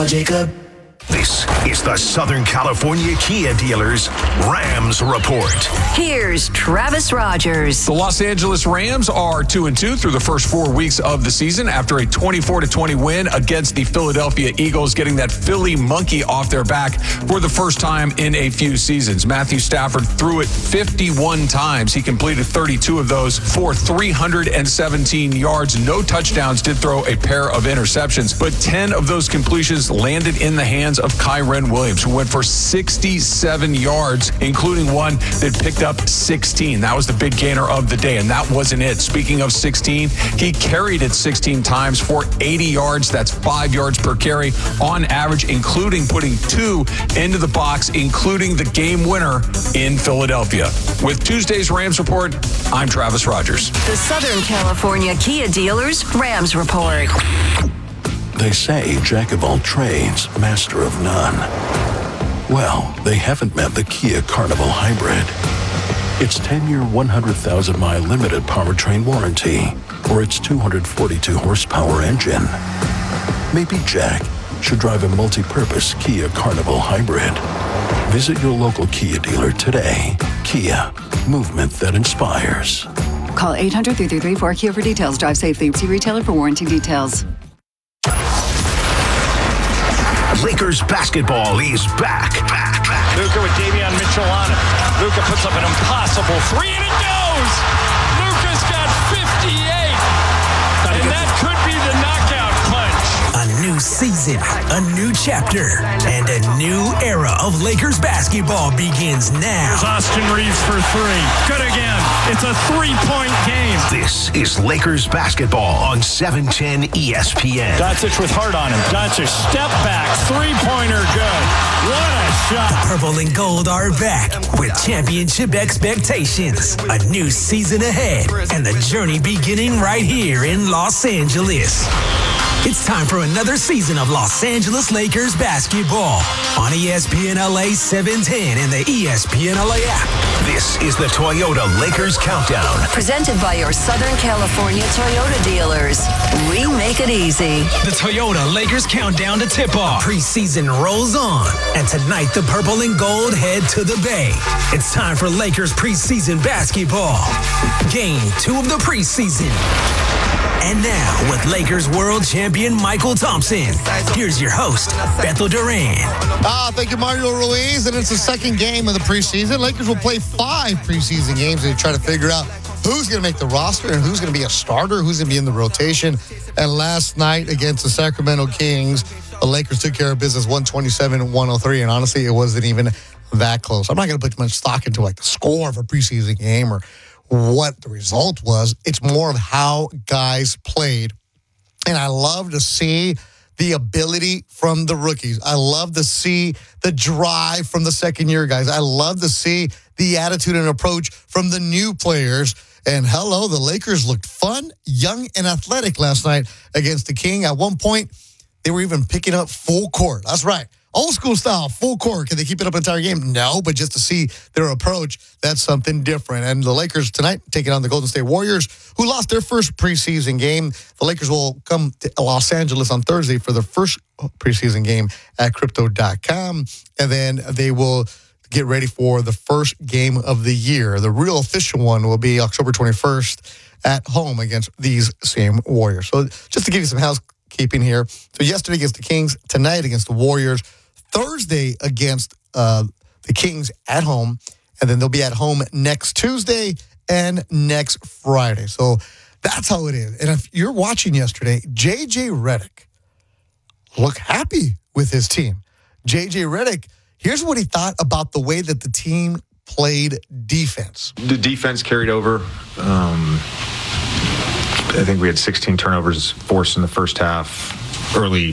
Jacob. This is the Southern California Kia Dealers Rams Report. Here's Travis Rogers. The Los Angeles Rams are 2-2 through the first 4 weeks of the season after a 24-20 win against the Philadelphia Eagles, getting that Philly monkey off their back for the first time in a few seasons. Matthew Stafford threw it 51 times. He completed 32 of those for 317 yards. No touchdowns, did throw a pair of interceptions, but 10 of those completions landed in the hands of Kyren Williams, who went for 67 yards, including one that picked up 16. That was the big gainer of the day, and that wasn't it. Speaking of 16, he carried it 16 times for 80 yards. That's 5 yards per carry on average, including putting 2 into the box, including the game winner in Philadelphia. With Tuesday's Rams Report, I'm Travis Rogers. The Southern California Kia Dealers Rams Report. They say jack of all trades, master of none. Well, they haven't met the Kia Carnival Hybrid. Its 10-year, 100,000-mile limited powertrain warranty, or its 242 horsepower engine. Maybe Jack should drive a multi-purpose Kia Carnival Hybrid. Visit your local Kia dealer today. Kia, movement that inspires. Call 800-333-4KIA for details. Drive safely. See retailer for warranty details. Lakers basketball is back. Luka with Davion Mitchell on it. Luka puts up an impossible three, and it goes! Luka's got 58! And that could be the knockout punch. A new season, a new chapter, and a new era of Lakers basketball begins now. Here's Austin Reeves for three. Good again. It's a three-point game. This is Lakers basketball on 710 ESPN. Doncic with Hart on him. Doncic step back. Three-pointer good. What a shot. Purple and gold are back with championship expectations. A new season ahead and the journey beginning right here in Los Angeles. It's time for another season of Los Angeles Lakers basketball on ESPN LA 710 and the ESPN LA app. This is the Toyota Lakers Countdown. Presented by your Southern California Toyota dealers. We make it easy. The Toyota Lakers Countdown to tip-off. Preseason rolls on, and tonight the purple and gold head to the Bay. It's time for Lakers preseason basketball. Game 2 of the preseason. And now, with Lakers world champion Michael Thompson, here's your host, Bethel Duran. Thank you, Mario Ruiz. And it's the second game of the preseason. Lakers will play 5 preseason games and try to figure out who's going to make the roster and who's going to be a starter, who's going to be in the rotation. And last night against the Sacramento Kings, the Lakers took care of business 127-103. And honestly, it wasn't even that close. I'm not going to put much stock into like the score of a preseason game or what the result was. It's more of how guys played. And I love to see the ability from the rookies. I love to see the drive from the second-year guys. I love to see the attitude and approach from the new players. And hello, the Lakers looked fun, young, and athletic last night against the King. At one point, they were even picking up full court. That's right. Old school style, full court. Can they keep it up an entire game? No, but just to see their approach, that's something different. And the Lakers tonight taking on the Golden State Warriors, who lost their first preseason game. The Lakers will come to Los Angeles on Thursday for their first preseason game at Crypto.com. And then they will get ready for the first game of the year. The real official one will be October 21st at home against these same Warriors. So just to give you some housekeeping here. So yesterday against the Kings, tonight against the Warriors, Thursday against the Kings at home, and then they'll be at home next Tuesday and next Friday. So that's how it is. And if you're watching yesterday, J.J. Redick looked happy with his team. J.J. Redick, here's what he thought about the way that the team played defense. The defense carried over. I think we had 16 turnovers forced in the first half. Early